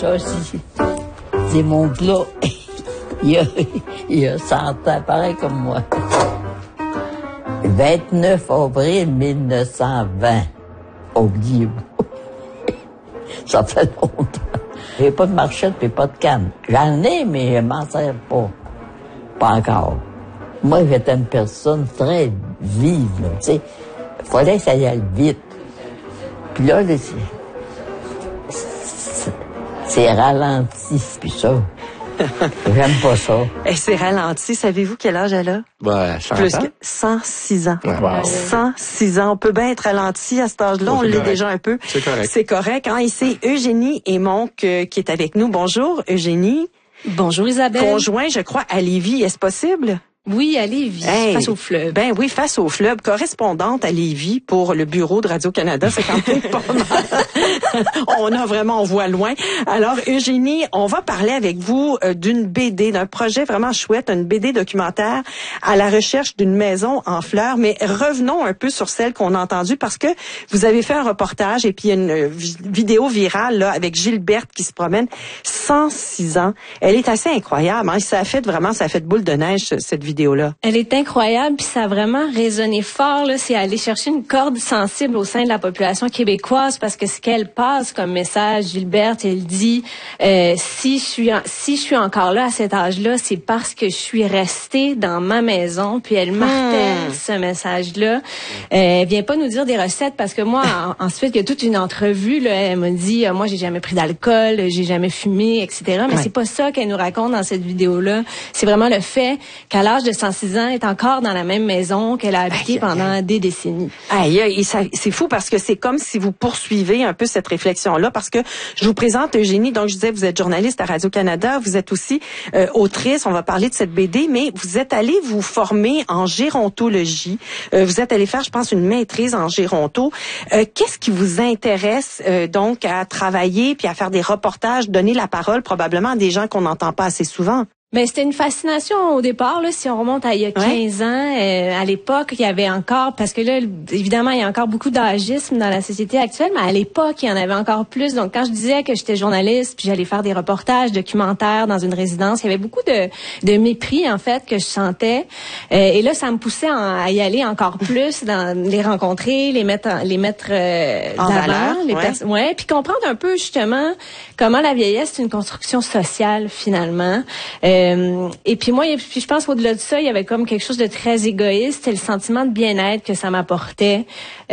ça, c'est mon plat. il a 100 ans, pareil comme moi. 29 avril 1920. Oubliez-vous. Ça fait longtemps. J'ai pas de marchette et pas de canne. J'en ai, mais je m'en sers pas. Pas encore. Moi, j'étais une personne très vive, là, tu sais. Il fallait que ça y aille vite. Puis là, c'est ralenti, puis ça. J'aime pas ça. Et c'est ralenti. Savez-vous quel âge elle a? Ben, 100 Plus ans. que 106 ans. Wow. 106 ans. On peut bien être ralenti à cet âge-là. Oh, On c'est l'est correct. déjà un peu. C'est correct. C'est correct. Hein? Et c'est Eugénie Aymonc qui est avec nous. Bonjour, Eugénie. Bonjour Isabelle. Conjoint, je crois, à Lévis. Est-ce possible? Oui, à Lévis, Hey, face au fleuve. Ben oui, face au fleuve. Correspondante à Lévis pour le bureau de Radio-Canada. C'est quand même pas mal. On voit loin. Alors, Eugénie, on va parler avec vous d'une BD, d'un projet vraiment chouette, une BD documentaire à la recherche d'une maison en fleurs. Mais revenons un peu sur celle qu'on a entendue parce que vous avez fait un reportage et puis il y a une vidéo virale là, avec Gilberte qui se promène. 106 ans. Elle est assez incroyable. Hein? Ça a fait boule de neige, cette vidéo-là. Elle est incroyable, puis ça a vraiment résonné fort. Là, c'est aller chercher une corde sensible au sein de la population québécoise parce que ce qu'elle passe comme message, Gilberte, elle dit si je suis encore là à cet âge-là, c'est parce que je suis restée dans ma maison. Puis elle martèle ce message-là. Elle vient pas nous dire des recettes parce que moi, ensuite, il y a toute une entrevue. Là, elle m'a dit moi, j'ai jamais pris d'alcool, j'ai jamais fumé, etc. Mais c'est pas ça qu'elle nous raconte dans cette vidéo-là. C'est vraiment le fait qu'à l'âge de 106 ans, elle est encore dans la même maison qu'elle a habité pendant des décennies. C'est fou parce que c'est comme si vous poursuivez un peu cette réflexion-là parce que je vous présente Eugénie. Donc, je disais, vous êtes journaliste à Radio-Canada, vous êtes aussi autrice. On va parler de cette BD, mais vous êtes allée vous former en gérontologie. Vous êtes allée faire, je pense, une maîtrise en géronto. Qu'est-ce qui vous intéresse donc à travailler puis à faire des reportages, donner la parole probablement à des gens qu'on n'entend pas assez souvent? Ben c'était une fascination au départ là, si on remonte à il y a 15 ans, à l'époque, il y avait encore parce que là évidemment, il y a encore beaucoup d'agisme dans la société actuelle, mais à l'époque, il y en avait encore plus. Donc quand je disais que j'étais journaliste, puis j'allais faire des reportages documentaires dans une résidence, il y avait beaucoup de mépris en fait que je sentais. Et là ça me poussait à y aller encore plus, dans les rencontrer, les mettre en valeur, puis comprendre un peu justement comment la vieillesse c'est une construction sociale finalement. Et puis moi, je pense qu'au-delà de ça, il y avait comme quelque chose de très égoïste, c'est le sentiment de bien-être que ça m'apportait.